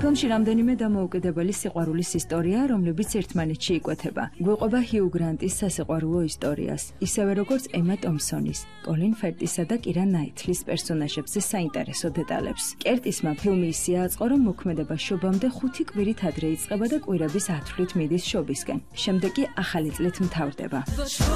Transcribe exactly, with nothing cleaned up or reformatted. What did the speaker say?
ფილმში რამდენიმე დამოუკიდებელი სიყვარულის ისტორია, რომლებიც ერთმანეთში იკვეთება. გვიყვება ჰიუ გრანტის სასიყვარულო ისტორიას, ისევე როგორც ემა ტომპსონის, კოლინ ფერტისა და კირა ნაითლის პერსონაჟებზე საინტერესო დეტალებს. კერტისმა ფილმი ისე აწყო, რომ მოქმედება შობამდე ხუთი კვირით ადრე იწყება და კვირების ათვლით მიდის შობისკენ. შემდეგ კი ახალი წლით მთავრდება.